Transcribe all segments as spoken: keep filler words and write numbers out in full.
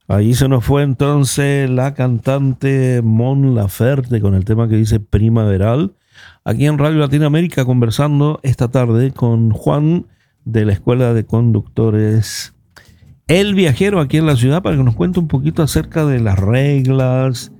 Ahí se nos fue entonces la cantante Mon Laferte con el tema que dice Primaveral. Aquí en Radio Latinoamérica conversando esta tarde con Juan de la Escuela de Conductores El Viajero aquí en la ciudad para que nos cuente un poquito acerca de las reglas,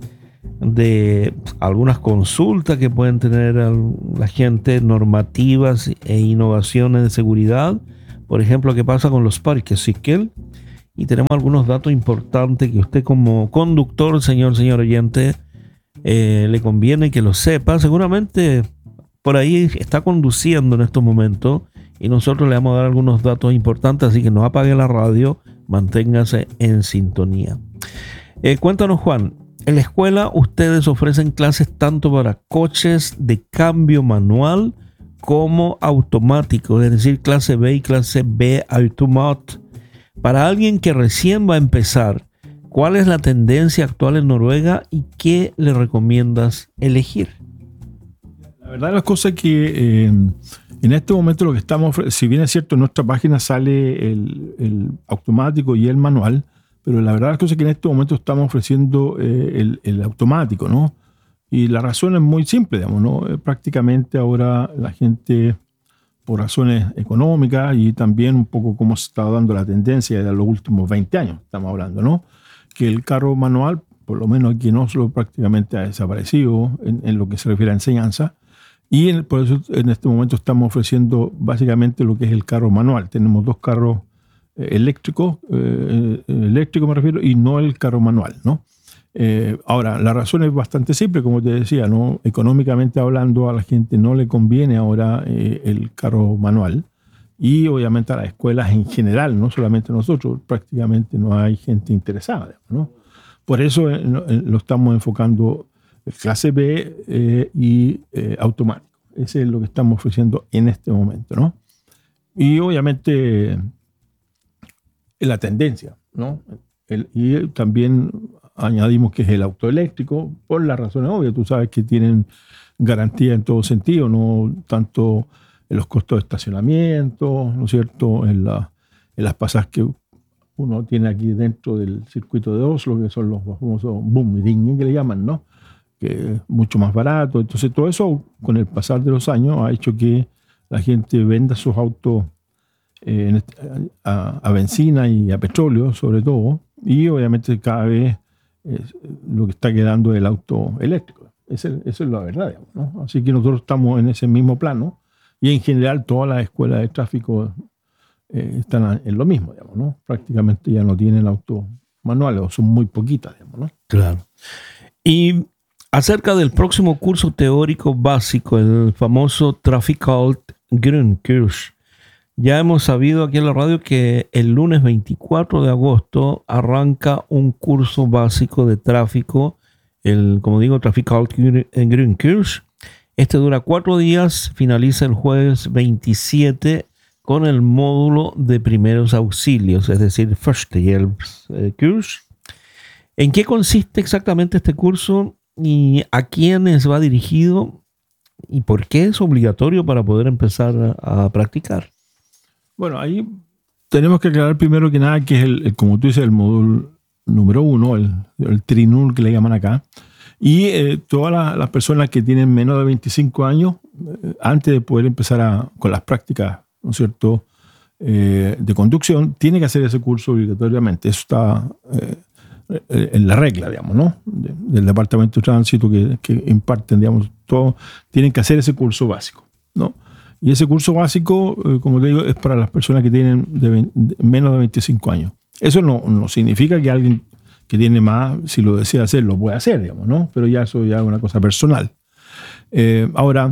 de algunas consultas que pueden tener la gente, normativas e innovaciones de seguridad. Por ejemplo, qué pasa con los parques Siquel. Y tenemos algunos datos importantes que usted como conductor, señor, señor oyente, eh, le conviene que lo sepa. Seguramente por ahí está conduciendo en estos momentos y nosotros le vamos a dar algunos datos importantes, así que no apague la radio, manténgase en sintonía. Eh, cuéntanos, Juan, en la escuela ustedes ofrecen clases tanto para coches de cambio manual como automático, es decir, clase B y clase B Automat. Para alguien que recién va a empezar, ¿cuál es la tendencia actual en Noruega y qué le recomiendas elegir? La verdad, las cosas que eh, en este momento lo que estamos, si bien es cierto, en nuestra página sale el, el automático y el manual, pero la verdad, las cosas que en este momento estamos ofreciendo eh, el, el automático, ¿no? Y la razón es muy simple, digamos, ¿no? Eh, prácticamente ahora la gente, por razones económicas y también un poco cómo se está dando la tendencia de los últimos veinte años, estamos hablando, ¿no? Que el carro manual, por lo menos aquí en Oslo, prácticamente ha desaparecido en, en lo que se refiere a enseñanza. Y en, por eso en este momento estamos ofreciendo básicamente lo que es el carro manual. Tenemos dos carros eh, eléctricos, eh, eléctricos me refiero, y no el carro manual, ¿no? Eh, ahora, la razón es bastante simple, como te decía, ¿no? Económicamente hablando, a la gente no le conviene ahora eh, el carro manual y obviamente a las escuelas en general, no solamente nosotros, prácticamente no hay gente interesada, ¿no? Por eso eh, lo estamos enfocando en clase B eh, y eh, automático. Ese es lo que estamos ofreciendo en este momento, ¿no? Y obviamente la tendencia, ¿no? El, y también añadimos que es el auto eléctrico, por las razones obvias. Tú sabes que tienen garantía en todo sentido, no tanto en los costos de estacionamiento, ¿no es cierto?, en, la, en las pasadas que uno tiene aquí dentro del circuito de Oslo, que son los famosos boomring, que le llaman, ¿no?, que es mucho más barato. Entonces todo eso, con el pasar de los años, ha hecho que la gente venda sus autos eh, a, a benzina y a petróleo, sobre todo, y obviamente cada vez es lo que está quedando el auto eléctrico. Esa es la verdad, digamos, ¿no? Así que nosotros estamos en ese mismo plano y en general todas las escuelas de tráfico eh, están en lo mismo, digamos, ¿no? Prácticamente ya no tienen autos manuales o son muy poquitas, digamos, ¿no? Claro. Y acerca del próximo curso teórico básico, el famoso Trafikalt Grundkurs, ya hemos sabido aquí en la radio que el lunes veinticuatro de agosto arranca un curso básico de tráfico, el, como digo, Trafikalt Grundkurs. Este dura cuatro días, finaliza el jueves veintisiete con el módulo de primeros auxilios, es decir, Førstehjelpskurs. ¿En qué consiste exactamente este curso y a quiénes va dirigido y por qué es obligatorio para poder empezar a, a practicar? Bueno, ahí tenemos que aclarar primero que nada que es, el, el como tú dices, el módulo número uno, el, el Trinul que le llaman acá. Y eh, todas las, las personas que tienen menos de veinticinco años, eh, antes de poder empezar a, con las prácticas, ¿no es cierto?, eh, de conducción, tienen que hacer ese curso obligatoriamente. Eso está eh, en la regla, digamos, ¿no?, de, del Departamento de Tránsito que, que imparten, digamos, todo, tienen que hacer ese curso básico, ¿no? Y ese curso básico, eh, como te digo, es para las personas que tienen de veinte, de menos de veinticinco años. Eso no, no significa que alguien que tiene más, si lo desea hacer, lo puede hacer, digamos, ¿no? Pero ya eso ya es una cosa personal. Eh, ahora,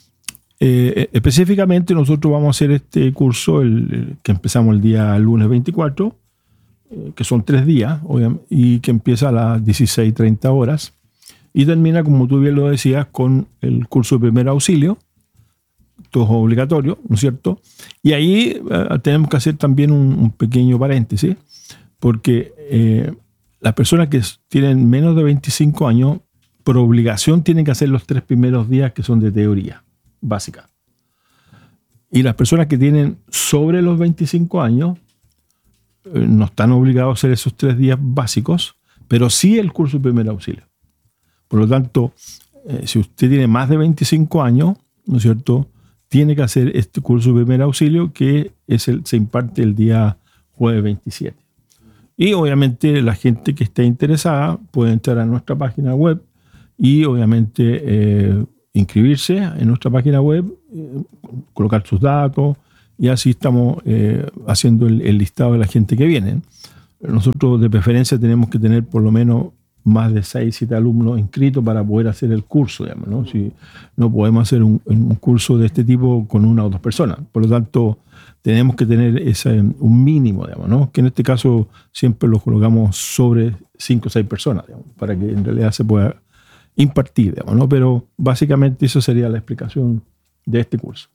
eh, específicamente nosotros vamos a hacer este curso el, el, que empezamos el día lunes veinticuatro, eh, que son tres días, obviamente, y que empieza a las dieciséis treinta horas y termina, como tú bien lo decías, con el curso de primer auxilio. Todo es obligatorio, ¿no es cierto? Y ahí eh, tenemos que hacer también un, un pequeño paréntesis, porque eh, las personas que tienen menos de veinticinco años, por obligación tienen que hacer los tres primeros días que son de teoría básica. Y las personas que tienen sobre los veinticinco años, eh, no están obligados a hacer esos tres días básicos, pero sí el curso de primer auxilio. Por lo tanto, eh, si usted tiene más de veinticinco años, ¿no es cierto?, tiene que hacer este curso de primer auxilio que es el, se imparte el día jueves veintisiete. Y obviamente la gente que esté interesada puede entrar a nuestra página web y obviamente eh, inscribirse en nuestra página web, eh, colocar sus datos y así estamos eh, haciendo el, el listado de la gente que viene. Nosotros de preferencia tenemos que tener por lo menos más de seis, siete alumnos inscritos para poder hacer el curso, digamos, ¿no? Si no podemos hacer un, un curso de este tipo con una o dos personas. Por lo tanto, tenemos que tener ese, un mínimo, digamos, ¿no? Que en este caso siempre lo colocamos sobre cinco o seis personas, digamos, para que en realidad se pueda impartir, digamos, ¿no? Pero básicamente eso sería la explicación de este curso.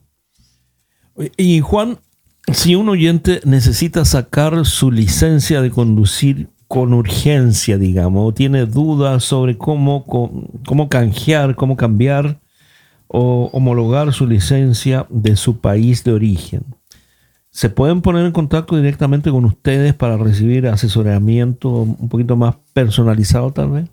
Y Juan, si un oyente necesita sacar su licencia de conducir con urgencia, digamos, o tiene dudas sobre cómo, cómo canjear, cómo cambiar o homologar su licencia de su país de origen, ¿se pueden poner en contacto directamente con ustedes para recibir asesoramiento un poquito más personalizado tal vez?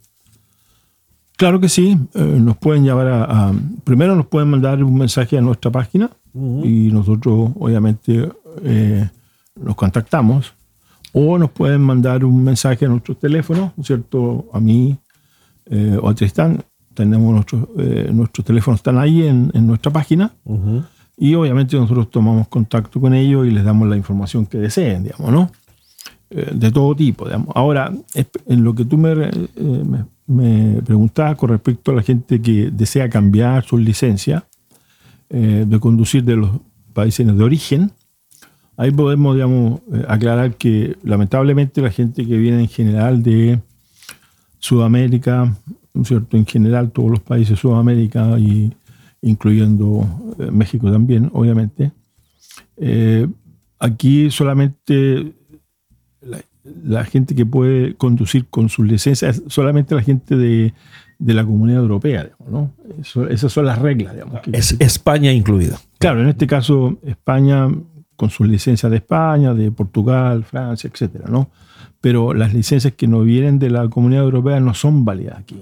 Claro que sí. Eh, nos pueden llamar a, a... Primero nos pueden mandar un mensaje a nuestra página uh-huh. y nosotros obviamente eh, nos contactamos. O nos pueden mandar un mensaje a nuestros teléfonos, ¿no es cierto? A mí eh, o a Tristán. Tenemos nuestros, eh, nuestros teléfonos están ahí en, en nuestra página. Uh-huh. Y obviamente nosotros tomamos contacto con ellos y les damos la información que deseen, digamos, ¿no? Eh, de todo tipo, digamos. Ahora, en lo que tú me, eh, me, me preguntabas con respecto a la gente que desea cambiar su licencia eh, de conducir de los países de origen, ahí podemos, digamos, aclarar que lamentablemente la gente que viene en general de Sudamérica, ¿no es cierto?, en general todos los países de Sudamérica, y incluyendo eh, México también, obviamente, eh, aquí solamente la, la gente que puede conducir con sus licencias es solamente la gente de, de la Comunidad Europea, digamos, ¿no? Eso, esas son las reglas, digamos. Que, es España incluida. Claro, en este caso España, con sus licencias de España, de Portugal, Francia, etcétera, ¿no? Pero las licencias que no vienen de la Comunidad Europea no son válidas aquí.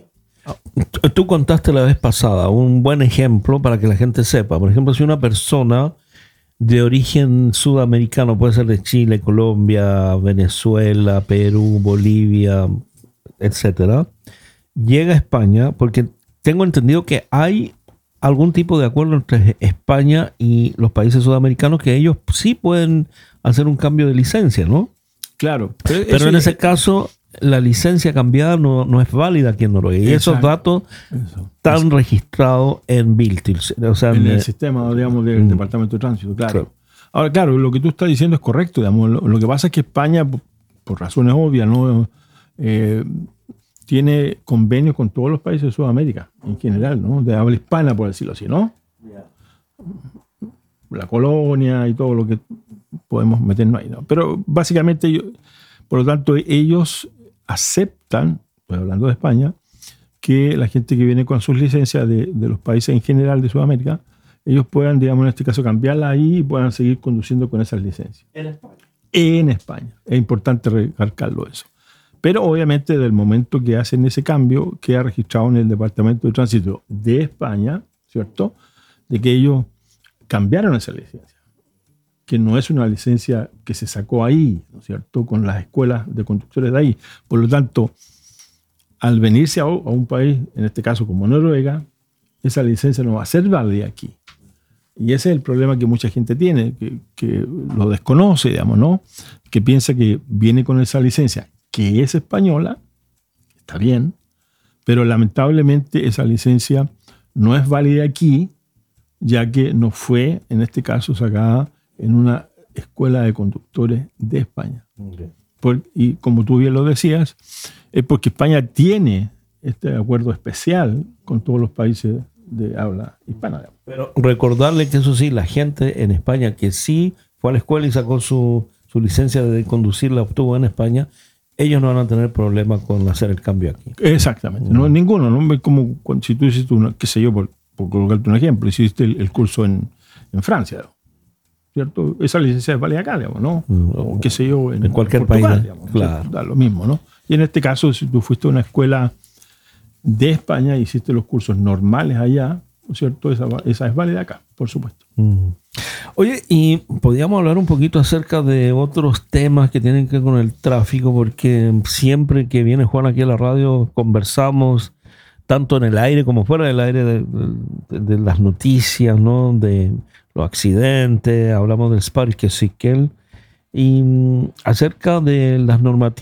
Tú contaste la vez pasada un buen ejemplo para que la gente sepa. Por ejemplo, si una persona de origen sudamericano, puede ser de Chile, Colombia, Venezuela, Perú, Bolivia, etcétera, llega a España, porque tengo entendido que hay algún tipo de acuerdo entre España y los países sudamericanos que ellos sí pueden hacer un cambio de licencia, ¿no? Claro. Pero, pero en ese es... caso, la licencia cambiada no, no es válida aquí en Noruega. Y Exacto. esos datos Eso. están Eso. registrados en Biltil. O sea, en en el sistema, digamos, del mm. Departamento de Tránsito, claro. claro. Ahora, claro, lo que tú estás diciendo es correcto, digamos. Lo, lo que pasa es que España, por, por razones obvias, ¿no? Eh, tiene convenios con todos los países de Sudamérica, en general, ¿no? De habla hispana, por decirlo así, ¿no? Yeah. La colonia y todo lo que podemos meternos ahí, ¿no? Pero básicamente, yo, por lo tanto, ellos aceptan, pues hablando de España, que la gente que viene con sus licencias de, de los países en general de Sudamérica, ellos puedan, digamos, en este caso, cambiarla ahí y puedan seguir conduciendo con esas licencias. En España. En España. Es importante recalcarlo eso. Pero obviamente del momento que hacen ese cambio, queda registrado en el Departamento de Tránsito de España, ¿cierto?, de que ellos cambiaron esa licencia, que no es una licencia que se sacó ahí, ¿no es cierto?, con las escuelas de conductores de ahí. Por lo tanto, al venirse a, a un país, en este caso como Noruega, esa licencia no va a ser válida aquí. Y ese es el problema que mucha gente tiene, que, que lo desconoce, digamos, ¿no? Que piensa que viene con esa licencia, que es española, está bien, pero lamentablemente esa licencia no es válida aquí, ya que no fue, en este caso, sacada en una escuela de conductores de España. Okay. Por, y como tú bien lo decías, es porque España tiene este acuerdo especial con todos los países de habla hispana. Pero recordarle que eso sí, la gente en España que sí fue a la escuela y sacó su, su licencia de conducir, la obtuvo en España, ellos no van a tener problema con hacer el cambio aquí. Exactamente. No, ninguno, ¿no? Como si tú hiciste una, qué sé yo, por, por colocarte un ejemplo, hiciste el, el curso en, en Francia, ¿no? ¿cierto? Esa licencia es válida acá, digamos, ¿no? O qué sé yo, en, en cualquier Portugal, país, digamos, claro. Da lo mismo, ¿no? Y en este caso, si tú fuiste a una escuela de España y hiciste los cursos normales allá, ¿no es cierto? Esa, esa es válida acá, por supuesto. Mm. Oye, y podríamos hablar un poquito acerca de otros temas que tienen que ver con el tráfico, porque siempre que viene Juan aquí a la radio conversamos tanto en el aire como fuera del aire de, de, de las noticias, ¿no? De los accidentes, hablamos del Spark, que sí que él, y acerca de las normativas